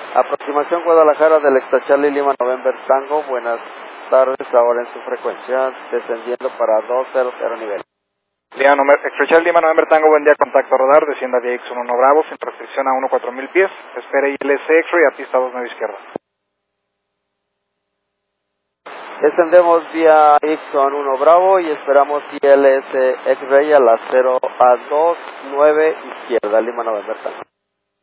Aproximación Guadalajara del Extra Charlie Lima November Tango, buenas tardes, ahora en su frecuencia, descendiendo para 200 nivel. Extra Charlie Lima November Tango, buen día, contacto radar, descienda vía X11 Bravo, sin restricción a 14000 pies, espere ILS X-Ray a pista 29 izquierda. Descendemos vía X1 Bravo y esperamos ILS X-Ray a la 0 a 29 izquierda, Lima November Tango.